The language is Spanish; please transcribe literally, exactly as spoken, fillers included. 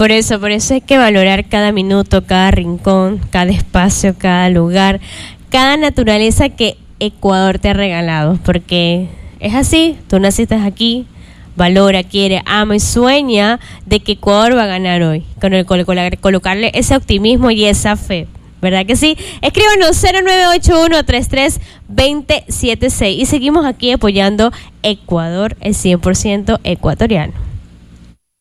Por eso, por eso hay que valorar cada minuto, cada rincón, cada espacio, cada lugar, cada naturaleza que Ecuador te ha regalado, porque es así, tú naciste aquí, valora, quiere, ama y sueña de que Ecuador va a ganar hoy, con el, con el, colocarle ese optimismo y esa fe, ¿verdad que sí? Escríbanos cero nueve ocho uno, tres tres, dos cero siete seis y seguimos aquí apoyando Ecuador, el cien por ciento ecuatoriano.